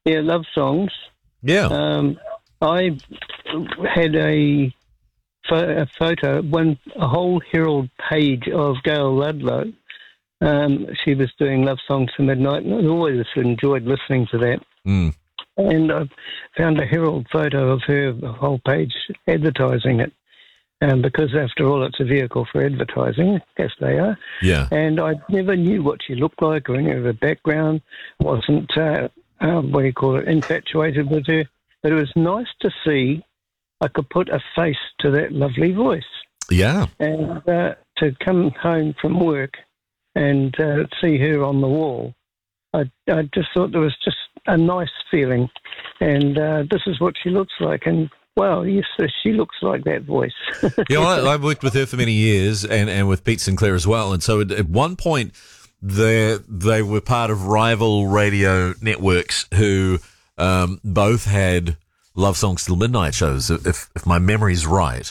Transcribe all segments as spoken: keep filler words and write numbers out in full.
Yeah, love songs. Yeah. Um, I had a, pho- a photo, one a whole Herald page of Gail Ludlow. Um, she was doing Love Songs to Midnight, and I always enjoyed listening to that. Mm. And I found a Herald photo of her, a whole page advertising it. Um, because after all, it's a vehicle for advertising, as they are. Yeah. And I never knew what she looked like or any of her background. Wasn't, uh, uh, what do you call it, infatuated with her. But it was nice to see I could put a face to that lovely voice. Yeah. And uh, to come home from work and uh, see her on the wall, I, I just thought there was just a nice feeling. And uh, this is what she looks like. And well, yes, she looks like that voice. Yeah, well, I, I worked with her for many years, and, and with Pete Sinclair as well. And so at, at one point, they they were part of rival radio networks who um, both had Love Songs Till Midnight shows, if if my memory's right.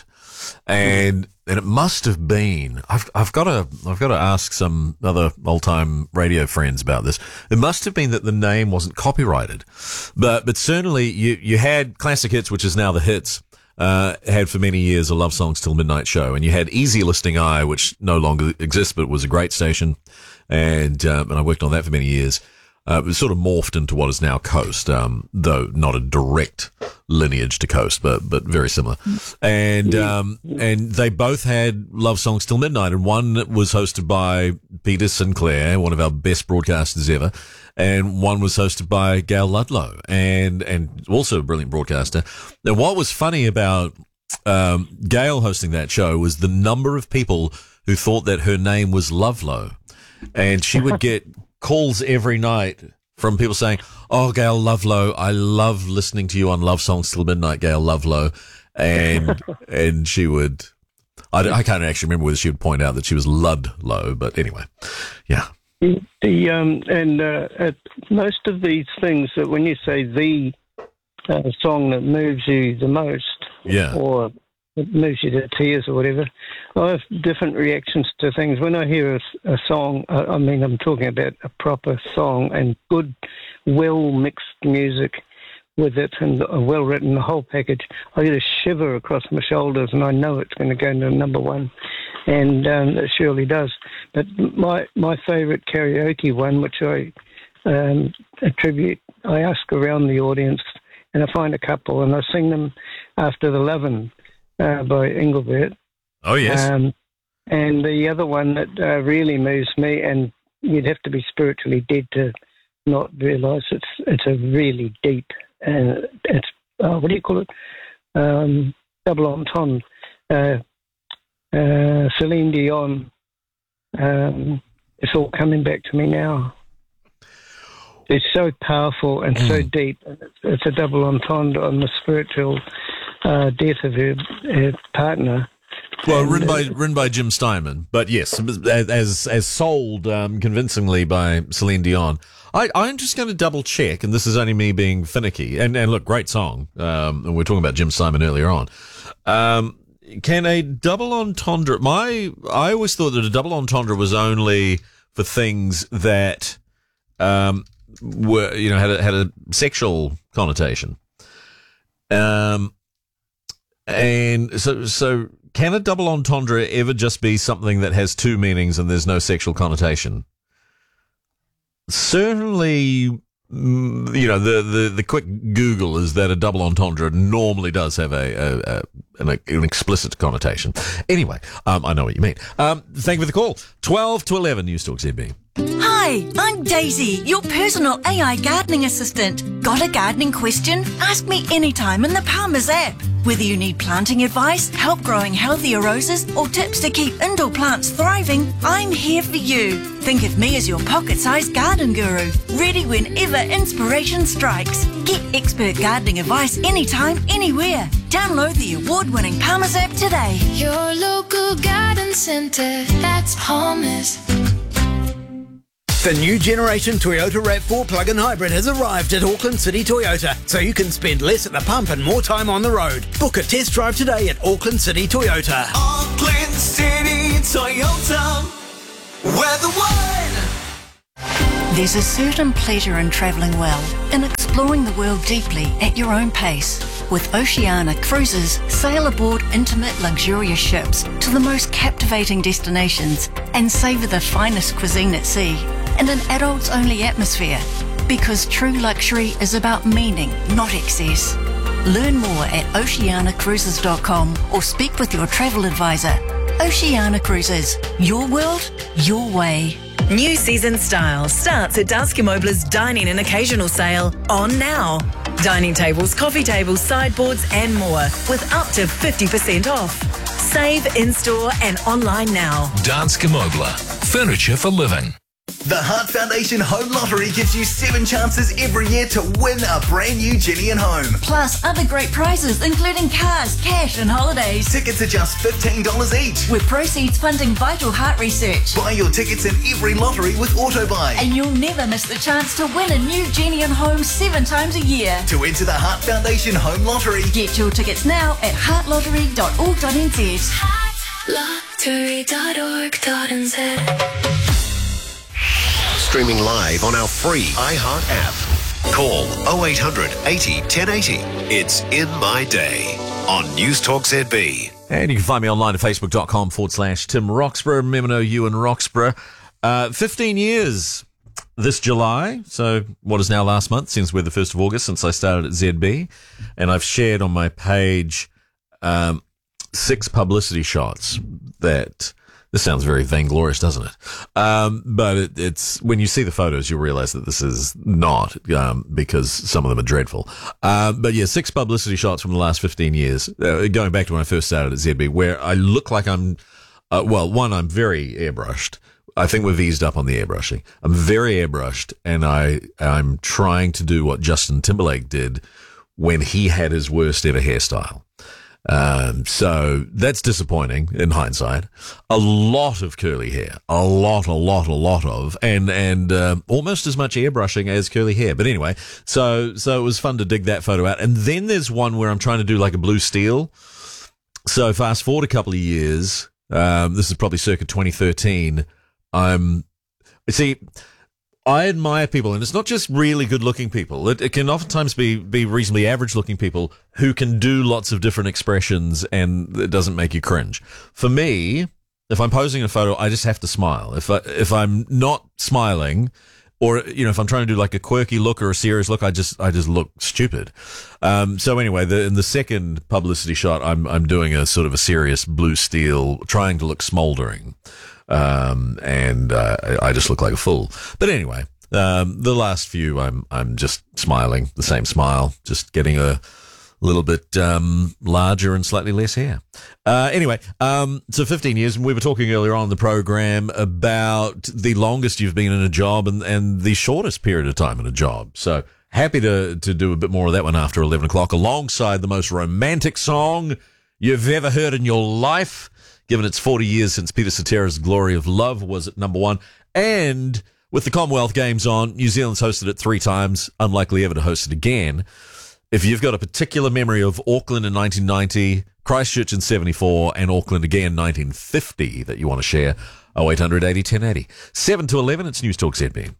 And and it must have been. I've I've got to I've got to ask some other old time radio friends about this. It must have been that the name wasn't copyrighted, but but certainly you you had Classic Hits, which is now the Hits. Uh, had for many years a Love Songs Till Midnight show, and you had Easy Listening Eye, which no longer exists, but was a great station, and um, and I worked on that for many years. Uh, it was sort of morphed into what is now Coast, um, though not a direct lineage to Coast, but but very similar. And um, and they both had Love Songs Till Midnight, and one was hosted by Peter Sinclair, one of our best broadcasters ever, and one was hosted by Gail Ludlow, and and also a brilliant broadcaster. And what was funny about um, Gail hosting that show was the number of people who thought that her name was Lovelow, and she would get calls every night from people saying, "Oh, Gail Lovelow, I love listening to you on Love Songs Till Midnight, Gail Lovelow," and and she would, I, I can't actually remember whether she would point out that she was Ludlow, but anyway, yeah. The, the um and uh, at most of these things that when you say the uh, song that moves you the most, Yeah. or it moves you to tears or whatever, I have different reactions to things. When I hear a, a song, I, I mean, I'm talking about a proper song and good, well-mixed music with it and a well-written, the whole package, I get a shiver across my shoulders and I know it's going to go into number one, and um, it surely does. But my, my favourite karaoke one, which I um, attribute, I ask around the audience and I find a couple and I sing them after the Lovin' Uh, by Engelbert. Oh, yes. Um, and the other one that uh, really moves me, and you'd have to be spiritually dead to not realise it's it's a really deep, and uh, it's, uh, what do you call it? Um, double entendre. Uh, uh, Celine Dion. Um, it's all coming back to me now. It's so powerful and mm. so deep. It's, it's a double entendre on the spiritual Uh, death of her, her partner. Well, and, written by uh, written by Jim Steinman, but yes, as as sold um, convincingly by Celine Dion. I, I'm just going to double check, and this is only me being finicky. And, and look, great song. Um, and we were talking about Jim Steinman earlier on. Um, can a double entendre? My I always thought that a double entendre was only for things that um, were you know had a, had a sexual connotation. Um. And so, so can a double entendre ever just be something that has two meanings and there's no sexual connotation? Certainly, mm, you know, the, the, the quick Google is that a double entendre normally does have a, a, a an, an explicit connotation. Anyway, um, I know what you mean. Um, thank you for the call. twelve to eleven News Talk Z B. Hi, I'm Daisy, your personal A I gardening assistant. Got a gardening question? Ask me anytime in the Palmer's app. Whether you need planting advice, help growing healthier roses, or tips to keep indoor plants thriving, I'm here for you. Think of me as your pocket-sized garden guru, ready whenever inspiration strikes. Get expert gardening advice anytime, anywhere. Download the award-winning Palmer's app today. Your local garden centre, that's Palmer's. The new generation Toyota RAV four plug-in hybrid has arrived at Auckland City Toyota, so you can spend less at the pump and more time on the road. Book a test drive today at Auckland City Toyota. Auckland City Toyota, we're the one. There's a certain pleasure in travelling well, in exploring the world deeply at your own pace. With Oceania Cruises, sail aboard intimate, luxurious ships to the most captivating destinations and savour the finest cuisine at sea in an adults-only atmosphere. Because true luxury is about meaning, not excess. Learn more at oceania cruises dot com or speak with your travel advisor. Oceania Cruises, your world, your way. New season style starts at Danske Møbler's Dining and Occasional Sale on now. Dining tables, coffee tables, sideboards and more with up to fifty percent off. Save in-store and online now. Danske Møbler, furniture for living. The Heart Foundation Home Lottery gives you seven chances every year to win a brand new Jenny and Home. Plus other great prizes including cars, cash and holidays. Tickets are just fifteen dollars each. With proceeds funding vital heart research. Buy your tickets in every lottery with AutoBuy. And you'll never miss the chance to win a new Jenny and Home seven times a year. To enter the Heart Foundation Home Lottery, get your tickets now at heart lottery dot org dot n z. heart lottery dot org dot n z. Streaming live on our free iHeart app. Call oh eight hundred eighty ten eighty. It's In My Day on News Talk Z B. And you can find me online at facebook.com forward slash Tim Roxburgh. Remember, no, you and Roxburgh. Uh, fifteen years this July. So what is now last month, since we're the first of August, since I started at Z B. And I've shared on my page um, six publicity shots that... This sounds very vainglorious, doesn't it? Um, but it, it's when you see the photos, you'll realize that this is not, um, because some of them are dreadful. Um, but yeah, six publicity shots from the last fifteen years, uh, going back to when I first started at Z B, where I look like I'm, uh, well, one, I'm very airbrushed. I think we've eased up on the airbrushing. I'm very airbrushed, and I, I'm trying to do what Justin Timberlake did when he had his worst ever hairstyle. Um, so that's disappointing in hindsight. A lot of curly hair, a lot, a lot, a lot of, and, and, um, almost as much airbrushing as curly hair. But anyway, so, so it was fun to dig that photo out. And then there's one where I'm trying to do like a blue steel. So fast forward a couple of years. Um, this is probably circa twenty thirteen. I'm, see, I admire people, and it's not just really good-looking people. It, it can oftentimes be, be reasonably average-looking people who can do lots of different expressions, and it doesn't make you cringe. For me, if I'm posing a photo, I just have to smile. If I, if I'm not smiling, or, you know, if I'm trying to do like a quirky look or a serious look, I just I just look stupid. Um, so anyway, the, in the second publicity shot, I'm I'm doing a sort of a serious blue steel, trying to look smoldering. Um, and, uh, I just look like a fool. But anyway, um, the last few, I'm, I'm just smiling, the same smile, just getting a little bit, um, larger and slightly less hair. Uh, anyway, um, so fifteen years, and we were talking earlier on in the program about the longest you've been in a job and, and the shortest period of time in a job. So happy to, to do a bit more of that one after eleven o'clock, alongside the most romantic song you've ever heard in your life, given it's forty years since Peter Cetera's Glory of Love was at number one. And with the Commonwealth Games on, New Zealand's hosted it three times, unlikely ever to host it again. If you've got a particular memory of Auckland in nineteen ninety, Christchurch in seventy-four, and Auckland again nineteen fifty that you want to share, oh eight hundred eighty ten eighty. seven to eleven, it's News Talk Z B.